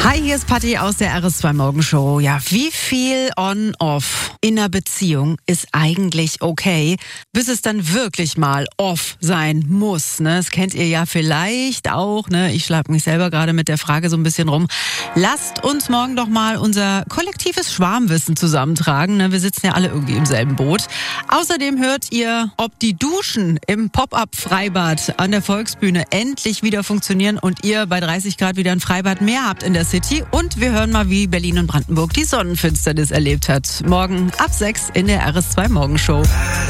Hi, hier ist Patti aus der RS2 Morgenshow. Ja, wie viel on-off in einer Beziehung ist eigentlich okay, bis es dann wirklich mal off sein muss, ne? Das kennt ihr ja vielleicht auch, ne? Ich schlag mich selber gerade mit der Frage so ein bisschen rum. Lasst uns morgen doch mal unser kollektives Schwarmwissen zusammentragen, ne? Wir sitzen ja alle irgendwie im selben Boot. Außerdem hört ihr, ob die Duschen im Pop-up-Freibad an der Volksbühne endlich wieder funktionieren und ihr bei 30 Grad wieder ein Freibad mehr habt in der City. Und wir hören mal, wie Berlin und Brandenburg die Sonnenfinsternis erlebt hat. Morgen ab 6 in der RS2 Morgenshow.